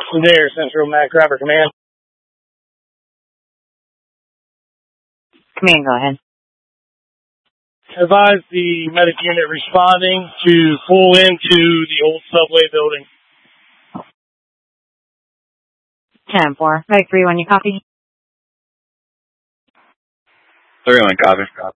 There, Central Mac Driver Command. Command, go ahead. Advise the medic unit responding to pull into the old subway building. 10-4. Medic 3-1, you copy? 3-1, copy.